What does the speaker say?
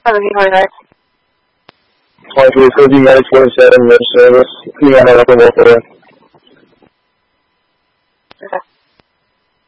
Unit. 23 United 27, your service, Leon Local Local.